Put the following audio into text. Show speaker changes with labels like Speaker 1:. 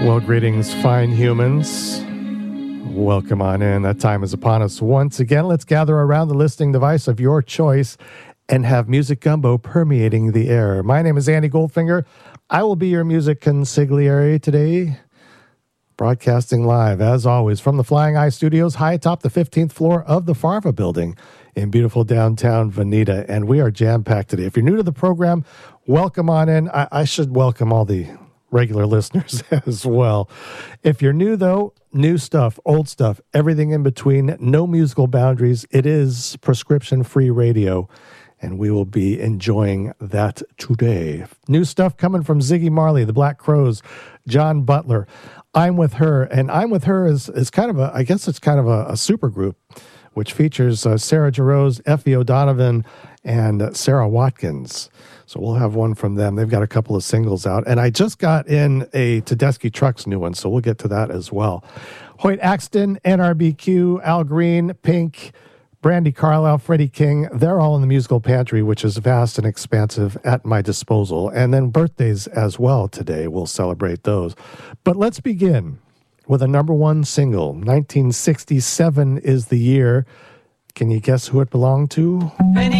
Speaker 1: Well, greetings, fine humans. Welcome on in. That time is upon us once again. Let's gather around the listening device of your choice and have music gumbo permeating the air. My name is Andy Goldfinger. I will be your music consigliere today, broadcasting live, as always, from the Flying Eye Studios, high atop the 15th floor of the Farva building in beautiful downtown Veneta. And we are jam-packed today. If you're new to the program, welcome on in. I should welcome all the regular listeners as well. If you're new, though, new stuff, old stuff, everything in between, no musical boundaries. It is prescription-free radio, and we will be enjoying that today. New stuff coming from Ziggy Marley, the Black Crowes, John Butler. I'm With Her, and I'm With Her is kind of I guess it's kind of a super group, which features Sarah Jarosz, Effie O'Donovan, and Sarah Watkins. So we'll have one from them. They've got a couple of singles out. And I just got in a Tedeschi Trucks new one, so we'll get to that as well. Hoyt Axton, NRBQ, Al Green, Pink, Brandi Carlile, Freddie King, they're all in the musical pantry, which is vast and expansive at my disposal. And then birthdays as well today. We'll celebrate those. But let's begin with a number one single. 1967 is the year. Can you guess who it belonged to?